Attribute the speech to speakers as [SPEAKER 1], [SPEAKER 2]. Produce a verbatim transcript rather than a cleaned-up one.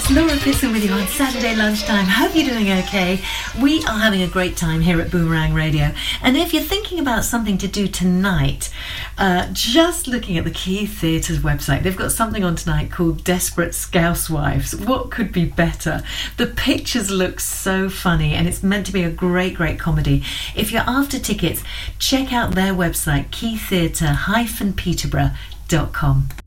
[SPEAKER 1] Yes, Laura Pearson with you on Saturday lunchtime. Hope you're doing okay. We are having a great time here at Boomerang Radio. And if you're thinking about something to do tonight, uh, just looking at the Key Theatre's website, they've got something on tonight called Desperate Scousewives. What could be better? The pictures look so funny and it's meant to be a great, great comedy. If you're after tickets, check out their website, key theatre dash peterborough dot com.